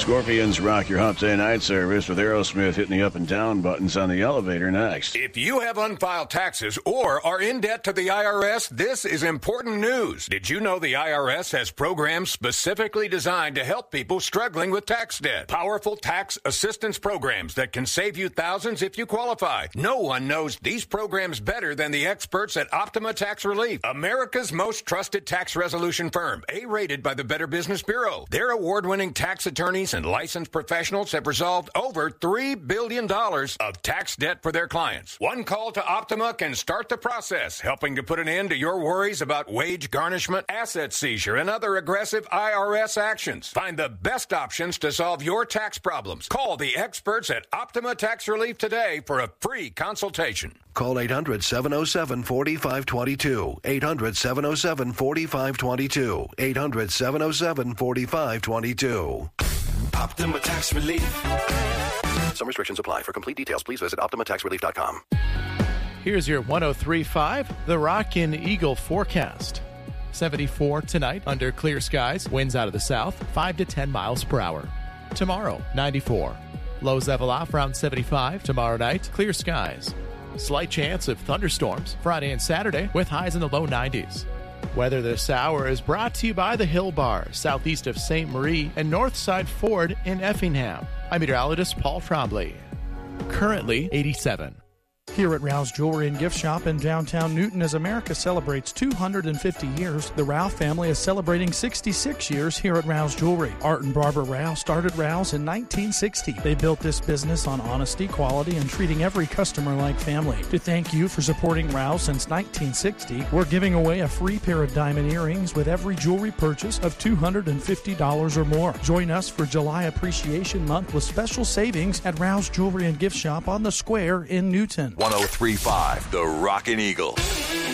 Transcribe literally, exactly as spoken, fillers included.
Scorpions rock your Hump Day night service with Aerosmith hitting the up and down buttons on the elevator next. If you have unfiled taxes or are in debt to the I R S, this is important news. Did you know the I R S has programs specifically designed to help people struggling with tax debt? Powerful tax assistance programs that can save you thousands if you qualify. No one knows these programs better than the experts at Optima Tax Relief, America's most trusted tax resolution firm, A-rated by the Better Business Bureau. Their award-winning tax attorneys and licensed professionals have resolved over three billion dollars of tax debt for their clients. One call to Optima can start the process, helping to put an end to your worries about wage garnishment, asset seizure, and other aggressive I R S actions. Find the best options to solve your tax problems. Call the experts at Optima Tax Relief today for a free consultation. Call eight hundred, seven oh seven, four five two two. eight hundred, seven oh seven, four five two two. eight hundred, seven oh seven, four five two two. Optima Tax Relief. Some restrictions apply. For complete details, please visit optima tax relief dot com. Here's your one oh three point five, the Rockin' Eagle forecast. seventy-four tonight under clear skies, winds out of the south, five to ten miles per hour. Tomorrow, ninety-four. Lows level off around seventy-five. Tomorrow night, clear skies. Slight chance of thunderstorms Friday and Saturday with highs in the low nineties. Weather this hour is brought to you by the Hill Bar, southeast of Saint Marie and Northside Ford in Effingham. I'm meteorologist Paul Trombley. Currently eighty-seven. Here at Rouse Jewelry and Gift Shop in downtown Newton, as America celebrates two hundred fifty years, the Rouse family is celebrating sixty-six years here at Rouse Jewelry. Art and Barbara Rouse started Rouse in nineteen sixty. They built this business on honesty, quality, and treating every customer like family. To thank you for supporting Rouse since nineteen sixty, we're giving away a free pair of diamond earrings with every jewelry purchase of two hundred fifty dollars or more. Join us for July Appreciation Month with special savings at Rouse Jewelry and Gift Shop on the Square in Newton. one oh three point five, the Rockin' Eagle.